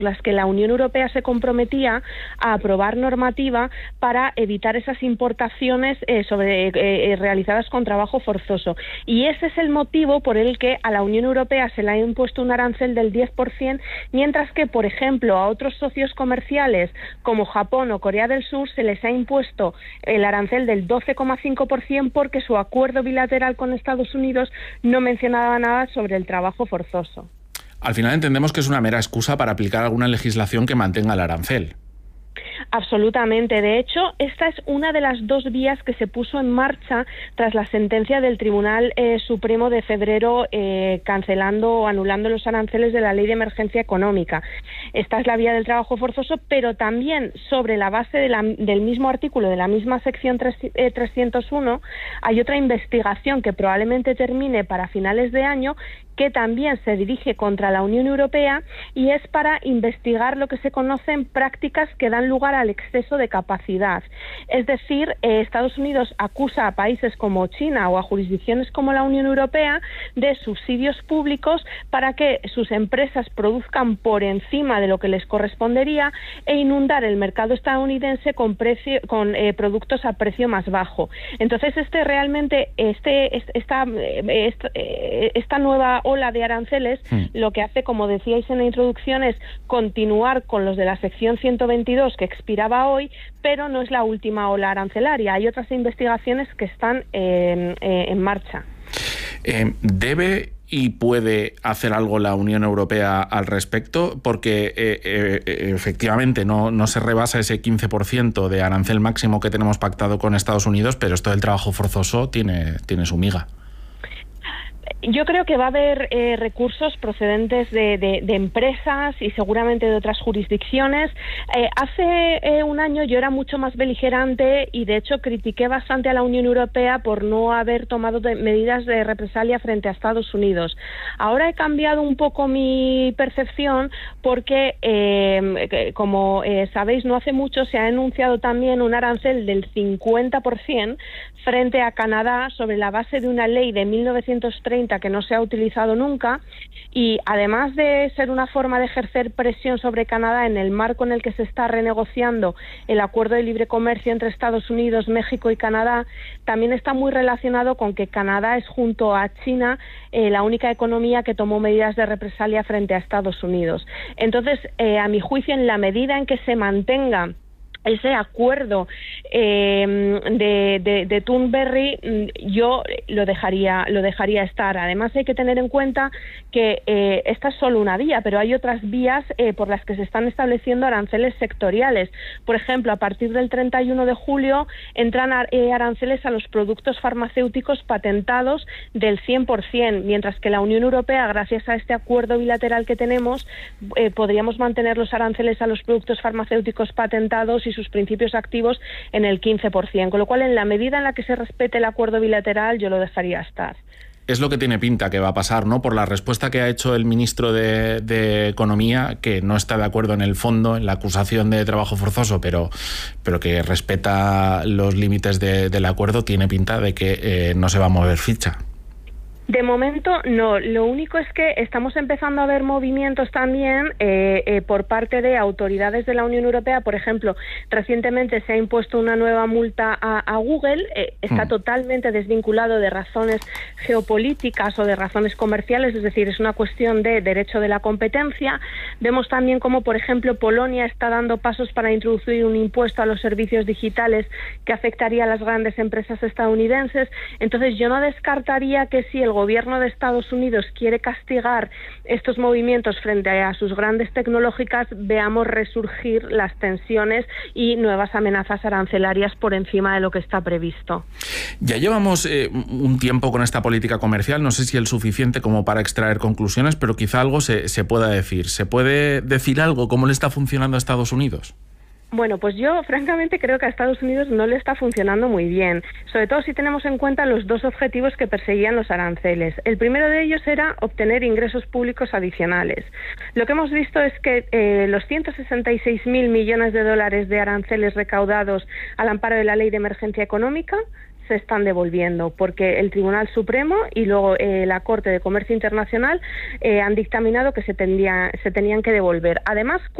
las que la Unión Europea se comprometía a aprobar normativa para evitar esas importaciones realizadas con trabajo forzoso. Y ese es el motivo por el que a la Unión Europea se le ha impuesto un arancel del 10%, mientras que, por ejemplo, a otros socios comerciales como Japón o Corea del Sur se les ha impuesto el arancel del 12,5% porque su acuerdo bilateral con Estados Unidos no mencionaba nada sobre el trabajo forzoso. Al final entendemos que es una mera excusa para aplicar alguna legislación que mantenga el arancel. Absolutamente. De hecho, esta es una de las dos vías que se puso en marcha tras la sentencia del Tribunal Supremo de febrero cancelando o anulando los aranceles de la Ley de Emergencia Económica. Esta es la vía del trabajo forzoso, pero también sobre la base del mismo artículo, de la misma sección 301, hay otra investigación que probablemente termine para finales de año, que también se dirige contra la Unión Europea y es para investigar lo que se conocen prácticas que dan lugar al exceso de capacidad. Es decir, Estados Unidos acusa a países como China o a jurisdicciones como la Unión Europea de subsidios públicos para que sus empresas produzcan por encima de lo que les correspondería e inundar el mercado estadounidense con productos a precio más bajo. Entonces, esta nueva ola de aranceles lo que hace, como decíais en la introducción, es continuar con los de la sección 122 que expiraba hoy, pero no es la última ola arancelaria. Hay otras investigaciones que están en marcha. ¿Debe y puede hacer algo la Unión Europea al respecto? Porque efectivamente no se rebasa ese 15% de arancel máximo que tenemos pactado con Estados Unidos, pero esto del trabajo forzoso tiene su miga. Yo creo que va a haber recursos procedentes de empresas y seguramente de otras jurisdicciones. Hace un año yo era mucho más beligerante y de hecho critiqué bastante a la Unión Europea por no haber tomado medidas de represalia frente a Estados Unidos. Ahora he cambiado un poco mi percepción porque, como sabéis, no hace mucho se ha anunciado también un arancel del 50% frente a Canadá sobre la base de una ley de 1930 que no se ha utilizado nunca, y además de ser una forma de ejercer presión sobre Canadá en el marco en el que se está renegociando el acuerdo de libre comercio entre Estados Unidos, México y Canadá, también está muy relacionado con que Canadá es, junto a China, la única economía que tomó medidas de represalia frente a Estados Unidos. Entonces, a mi juicio, en la medida en que se mantenga ese acuerdo de Thunberg, yo lo dejaría estar. Además, hay que tener en cuenta que esta es solo una vía, pero hay otras vías por las que se están estableciendo aranceles sectoriales. Por ejemplo, a partir del 31 de julio entran aranceles a los productos farmacéuticos patentados del 100%, mientras que la Unión Europea, gracias a este acuerdo bilateral que tenemos, podríamos mantener los aranceles a los productos farmacéuticos patentados y sus principios activos en el 15%, con lo cual, en la medida en la que se respete el acuerdo bilateral, yo lo dejaría estar. Es lo que tiene pinta que va a pasar, ¿no? Por la respuesta que ha hecho el ministro de Economía, que no está de acuerdo en el fondo, en la acusación de trabajo forzoso, pero que respeta los límites del acuerdo, tiene pinta de que no se va a mover ficha. De momento no, lo único es que estamos empezando a ver movimientos también por parte de autoridades de la Unión Europea. Por ejemplo, recientemente se ha impuesto una nueva multa a Google, está totalmente desvinculado de razones geopolíticas o de razones comerciales, es decir, es una cuestión de derecho de la competencia. Vemos también cómo, por ejemplo, Polonia está dando pasos para introducir un impuesto a los servicios digitales que afectaría a las grandes empresas estadounidenses. Entonces, yo no descartaría que si el gobierno de Estados Unidos quiere castigar estos movimientos frente a sus grandes tecnológicas, veamos resurgir las tensiones y nuevas amenazas arancelarias por encima de lo que está previsto. Ya llevamos un tiempo con esta política comercial, no sé si el suficiente como para extraer conclusiones, pero quizá algo se pueda decir. ¿Se puede decir algo? ¿Cómo le está funcionando a Estados Unidos? Bueno, pues yo francamente creo que a Estados Unidos no le está funcionando muy bien, sobre todo si tenemos en cuenta los dos objetivos que perseguían los aranceles. El primero de ellos era obtener ingresos públicos adicionales. Lo que hemos visto es que los 166.000 millones de dólares de aranceles recaudados al amparo de la Ley de Emergencia Económica se están devolviendo, porque el Tribunal Supremo y luego la Corte de Comercio Internacional han dictaminado que se tenían que devolver. Además,